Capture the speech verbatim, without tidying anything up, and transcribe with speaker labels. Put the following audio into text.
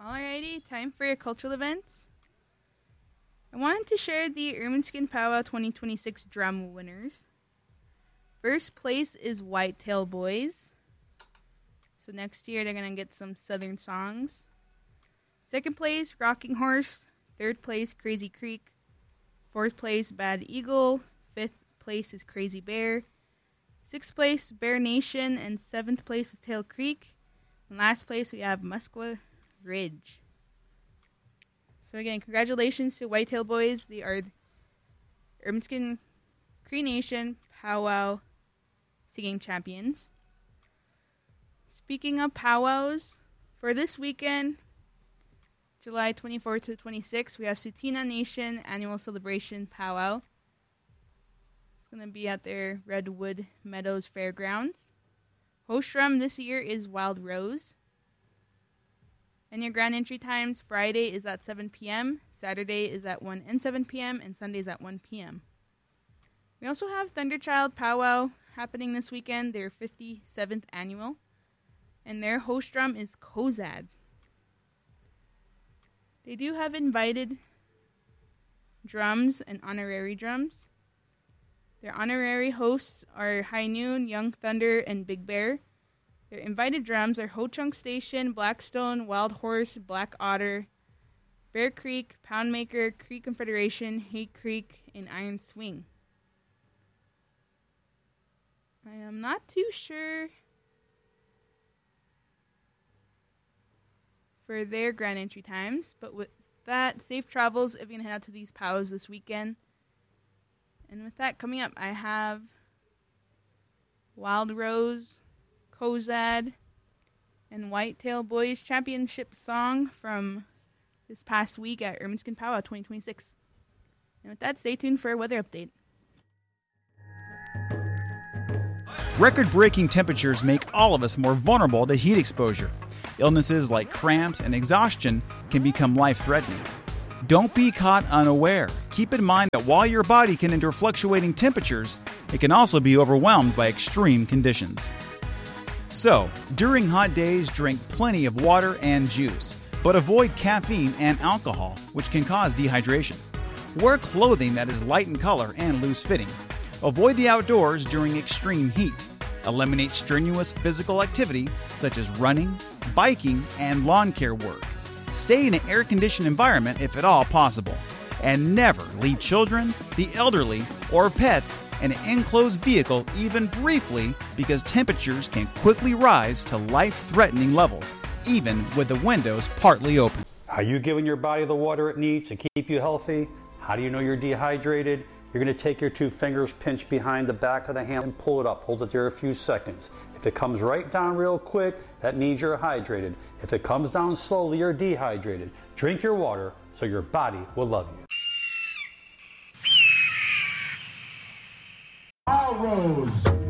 Speaker 1: Alrighty, time for your cultural events. I wanted to share the Ermineskin Powwow twenty twenty-six drama winners. First place is Whitetail Boys. So next year they're going to get some southern songs. Second place, Rocking Horse. Third place, Crazy Creek. Fourth place, Bad Eagle. Fifth place is Crazy Bear. Sixth place, Bear Nation. And seventh place is Tail Creek. And last place, we have Muskwa Ridge. So again, congratulations to Whitetail Boys. They are Ermineskin Cree Nation Powwow singing champions. Speaking of powwows, for this weekend, July twenty-fourth to twenty-sixth, we have Tsuut'ina Nation Annual Celebration Powwow. It's going to be at their Redwood Meadows Fairgrounds. Host drum this year is Wild Rose. And your grand entry times, Friday is at seven p.m., Saturday is at one and seven p.m., and Sunday is at one p.m. We also have Thunderchild Powwow happening this weekend, their fifty-seventh annual. And their host drum is Kozad. They do have invited drums and honorary drums. Their honorary hosts are High Noon, Young Thunder, and Big Bear. Their invited drums are Ho Chunk Station, Blackstone, Wild Horse, Black Otter, Bear Creek, Poundmaker, Creek Confederation, Hate Creek, and Iron Swing. I am not too sure for their grand entry times, but with that, safe travels if you're going to head out to these powwows this weekend. And with that coming up, I have Wild Rose, Kozad, and Whitetail Boys Championship song from this past week at Ermineskin Powwow twenty twenty-six. And with that, stay tuned for a weather update.
Speaker 2: Record-breaking temperatures make all of us more vulnerable to heat exposure. Illnesses like cramps and exhaustion can become life-threatening. Don't be caught unaware. Keep in mind that while your body can endure fluctuating temperatures, it can also be overwhelmed by extreme conditions. So, during hot days, drink plenty of water and juice, but avoid caffeine and alcohol, which can cause dehydration. Wear clothing that is light in color and loose-fitting. Avoid the outdoors during extreme heat. Eliminate strenuous physical activity such as running, biking, and lawn care work. Stay in an air-conditioned environment if at all possible. And never leave children, the elderly, or pets in an enclosed vehicle even briefly because temperatures can quickly rise to life-threatening levels, even with the windows partly open.
Speaker 3: Are you giving your body the water it needs to keep you healthy? How do you know you're dehydrated? You're going to take your two fingers, pinch behind the back of the hand, and pull it up. Hold it there a few seconds. If it comes right down real quick, that means you're hydrated. If it comes down slowly, you're dehydrated. Drink your water so your body will love you.
Speaker 4: Wild Rose.